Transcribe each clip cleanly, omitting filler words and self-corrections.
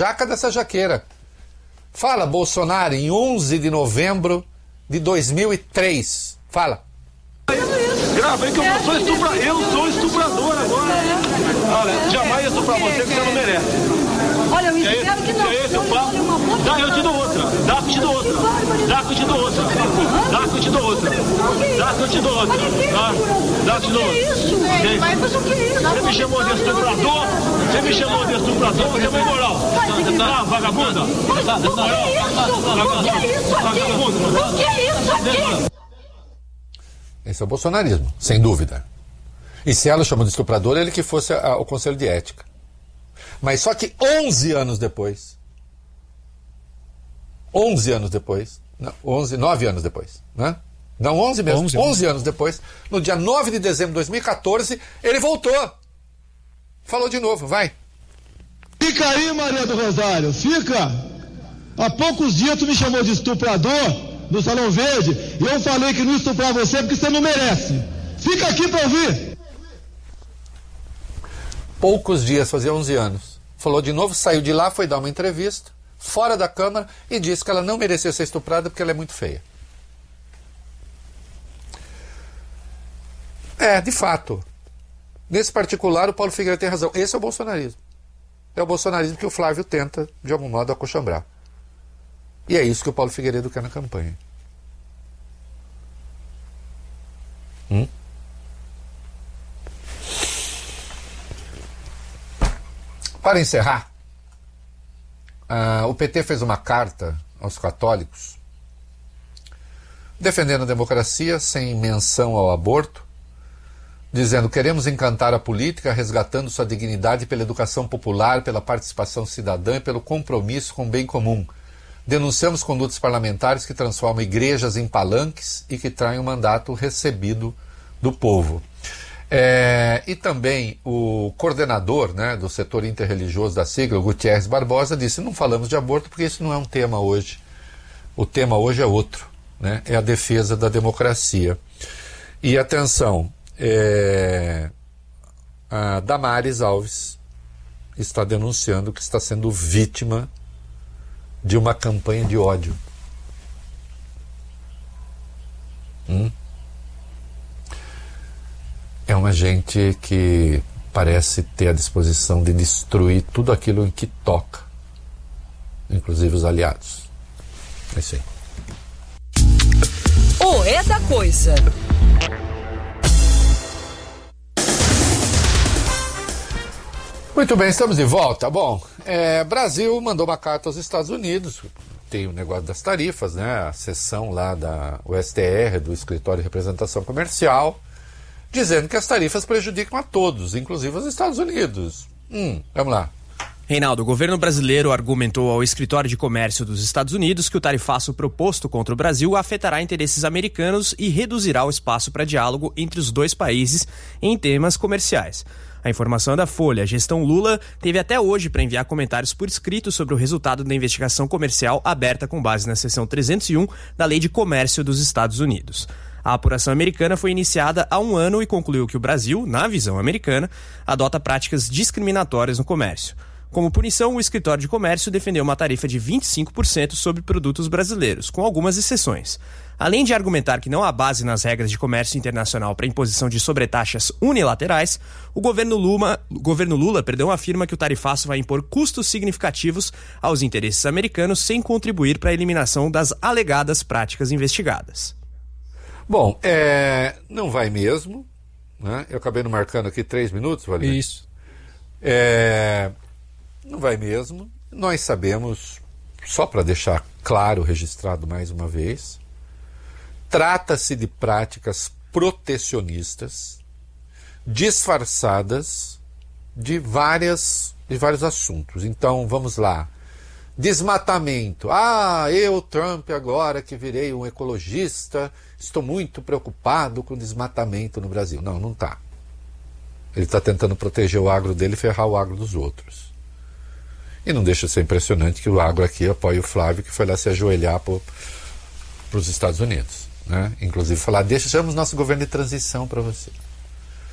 jaca dessa jaqueira. Fala, Bolsonaro, em 11 de novembro de 2003. Fala. Grava aí que eu sou estuprador agora. Olha, jamais estuprar você que você não merece. Olha, eu espero que não. Dá, eu te dou outra. Dá que eu te dou outra. Dá que eu te dou outra. Dá que eu te dou outra. Dá que eu te dou outra. Dá que eu te dou outra. Mas o que é isso? Você me chamou de estuprador? Você me chamou de estuprador? Você é uma imoral. Ah, vagabunda. O que é isso aqui? O que é isso aqui? Esse é o bolsonarismo, sem dúvida. E se ela chamou de estuprador, ele que fosse ao Conselho de Ética. Mas só que 11 anos depois, 9 anos depois, né? Não, 11 mesmo, 11 anos depois, no dia 9 de dezembro de 2014, ele voltou. Falou de novo, vai. Fica aí, Maria do Rosário, fica. Há poucos dias tu me chamou de estuprador no Salão Verde, e eu falei que não estuprar você porque você não merece. Fica aqui pra ouvir. Poucos dias, fazia 11 anos. Falou de novo, saiu de lá, foi dar uma entrevista, fora da Câmara, e disse que ela não merecia ser estuprada porque ela é muito feia. De fato. Nesse particular, o Paulo Figueiredo tem razão. Esse é o bolsonarismo. É o bolsonarismo que o Flávio tenta, de algum modo, acochambrar. E é isso que o Paulo Figueiredo quer na campanha. Para encerrar, o PT fez uma carta aos católicos defendendo a democracia sem menção ao aborto, dizendo: queremos encantar a política, resgatando sua dignidade pela educação popular, pela participação cidadã e pelo compromisso com o bem comum. Denunciamos condutas parlamentares que transformam igrejas em palanques e que traem o mandato recebido do povo. E também o coordenador, né, do setor interreligioso da sigla, o Gutierrez Barbosa, disse: não falamos de aborto porque isso não é um tema hoje. O tema hoje é outro, né? É a defesa da democracia. E atenção, a Damares Alves está denunciando que está sendo vítima de uma campanha de ódio. É uma gente que parece ter a disposição de destruir tudo aquilo em que toca, inclusive os aliados. É isso aí. O É da Coisa. Muito bem, estamos de volta. Bom, Brasil mandou uma carta aos Estados Unidos. Tem o negócio das tarifas, né? A seção lá da USTR, do Escritório de Representação Comercial, dizendo que as tarifas prejudicam a todos, inclusive os Estados Unidos. Vamos lá. Reinaldo, o governo brasileiro argumentou ao Escritório de Comércio dos Estados Unidos que o tarifaço proposto contra o Brasil afetará interesses americanos e reduzirá o espaço para diálogo entre os dois países em temas comerciais. A informação é da Folha. A gestão Lula teve até hoje para enviar comentários por escrito sobre o resultado da investigação comercial aberta com base na seção 301 da Lei de Comércio dos Estados Unidos. A apuração americana foi iniciada há 1 ano e concluiu que o Brasil, na visão americana, adota práticas discriminatórias no comércio. Como punição, o Escritório de Comércio defendeu uma tarifa de 25% sobre produtos brasileiros, com algumas exceções. Além de argumentar que não há base nas regras de comércio internacional para imposição de sobretaxas unilaterais, o governo Lula afirma que o tarifaço vai impor custos significativos aos interesses americanos sem contribuir para a eliminação das alegadas práticas investigadas. Bom, não vai mesmo, né? Eu acabei não marcando aqui 3 minutos, Valério. Isso. Não vai mesmo. Nós sabemos, só para deixar claro, registrado mais uma vez, trata-se de práticas protecionistas disfarçadas de vários assuntos. Então, vamos lá. Desmatamento. Eu, Trump, agora que virei um ecologista, estou muito preocupado com o desmatamento no Brasil. Não está. Ele está tentando proteger o agro dele e ferrar o agro dos outros. E não deixa de ser impressionante que o agro aqui apoia o Flávio, que foi lá se ajoelhar para os Estados Unidos, né? Inclusive falar: deixamos nosso governo de transição para você.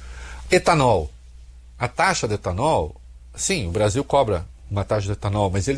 Etanol. A taxa de etanol, sim, o Brasil cobra uma taxa de etanol, mas ele